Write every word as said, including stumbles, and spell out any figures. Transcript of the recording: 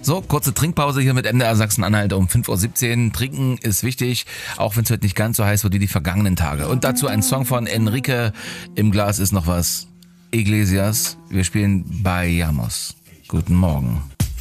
So, kurze Trinkpause hier mit M D R Sachsen-Anhalt um fünf Uhr siebzehn. Trinken ist wichtig, auch wenn es heute nicht ganz so heiß wird wie die vergangenen Tage. Und dazu ein Song von Enrique. Im Glas ist noch was. Iglesias. Wir spielen Bayamos. Guten Morgen.